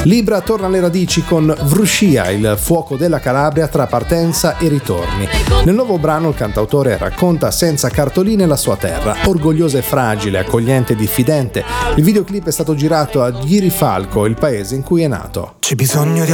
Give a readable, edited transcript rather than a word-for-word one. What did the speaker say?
Libra torna alle radici con Vruscia, il fuoco della Calabria tra partenza e ritorni. Nel nuovo brano il cantautore racconta senza cartoline la sua terra, orgogliosa e fragile, accogliente e diffidente. Il videoclip è stato girato a Ghirifalco, il paese in cui è nato. C'è bisogno di